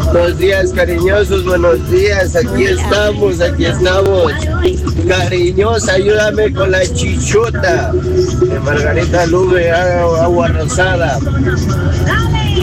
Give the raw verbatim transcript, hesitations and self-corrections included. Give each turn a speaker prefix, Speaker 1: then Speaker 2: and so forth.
Speaker 1: Buenos días, cariñosos, buenos días. Aquí estamos, aquí estamos. Cariñosa, ayúdame con la chichota de Margarita Lube, agua rosada.